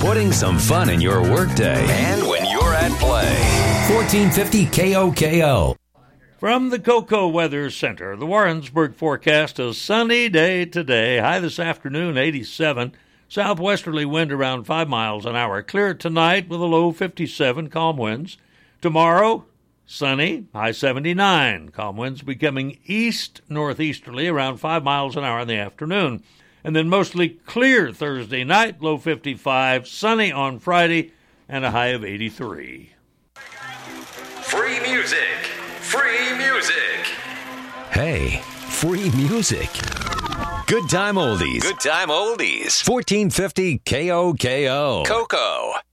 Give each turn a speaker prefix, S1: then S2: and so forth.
S1: putting some fun in your workday and when you're at play. 1450 KOKO.
S2: From the Cocoa Weather Center, the Warrensburg forecast a sunny day today. High this afternoon, 87. Southwesterly wind around 5 miles an hour. Clear tonight with a low 57, calm winds. Tomorrow, sunny, high 79. Calm winds becoming east-northeasterly around 5 miles an hour in the afternoon. And then mostly clear Thursday night, low 55. Sunny on Friday, and a high of 83.
S3: Free music. Free music.
S1: Hey, free music. Good time oldies. Good time oldies. 1450 KOKO. Cocoa.